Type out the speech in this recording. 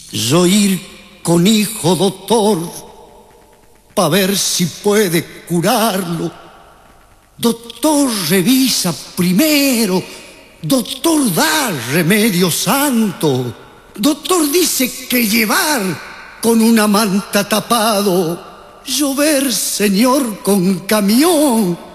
Yo ir con hijo doctor, pa' ver si puede curarlo. Doctor revisa primero, doctor da remedio santo, doctor dice que llevar con una manta tapado, llover señor con camión,